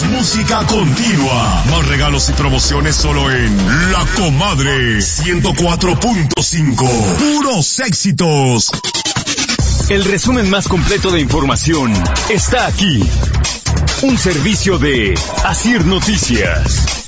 Más música continua. Más regalos y promociones solo en La Comadre 104.5. Puros éxitos. El resumen más completo de información está aquí. Un servicio de Asir Noticias.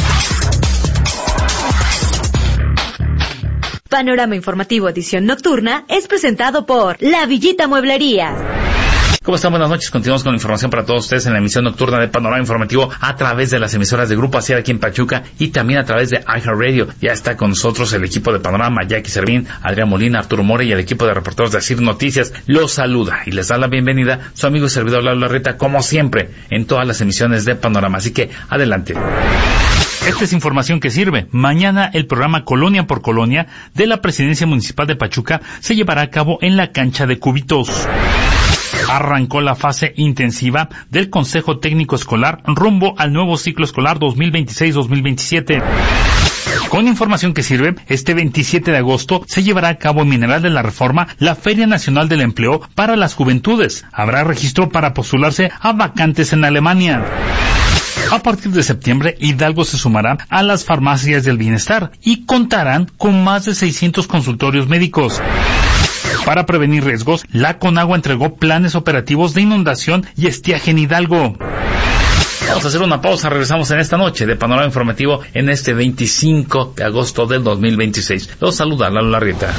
Panorama Informativo edición nocturna es presentado por La Villita Mueblería. ¿Cómo están? Buenas noches. Continuamos con la información para todos ustedes en la emisión nocturna de Panorama Informativo a través de las emisoras de Grupo Asir aquí en Pachuca y también a través de iHeartRadio. Ya está con nosotros el equipo de Panorama, Jackie Servín, Adrián Molina, Arturo More y el equipo de reporteros de Asir Noticias. Los saluda y les da la bienvenida su amigo y servidor Lalo Larreta, como siempre, en todas las emisiones de Panorama. Así que, adelante. Esta es información que sirve. Mañana el programa Colonia por Colonia de la Presidencia Municipal de Pachuca se llevará a cabo en la cancha de Cubitos. Arrancó la fase intensiva del Consejo Técnico Escolar rumbo al nuevo ciclo escolar 2026-2027. Con información que sirve, este 27 de agosto se llevará a cabo en Mineral de la Reforma la Feria Nacional del Empleo para las Juventudes. Habrá registro para postularse a vacantes en Alemania. A partir de septiembre, Hidalgo se sumará a las farmacias del bienestar y contarán con más de 600 consultorios médicos. Para prevenir riesgos, la Conagua entregó planes operativos de inundación y estiaje en Hidalgo. Vamos a hacer una pausa, regresamos en esta noche de Panorama Informativo en este 25 de agosto del 2026. Los saluda Lalo Larreta.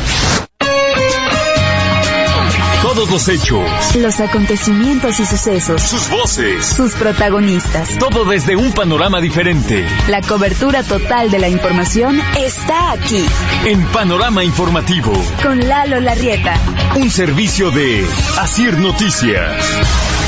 Todos los hechos, los acontecimientos y sucesos, sus voces, sus protagonistas. Todo desde un panorama diferente. La cobertura total de la información está aquí. En Panorama Informativo. Con Lalo Larrieta. Un servicio de Asir Noticias.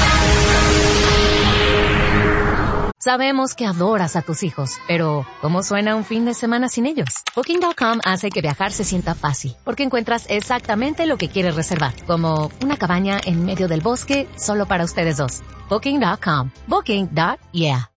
Sabemos que adoras a tus hijos, pero ¿cómo suena un fin de semana sin ellos? Booking.com hace que viajar se sienta fácil, porque encuentras exactamente lo que quieres reservar, como una cabaña en medio del bosque solo para ustedes dos. Booking.com. Booking.yeah.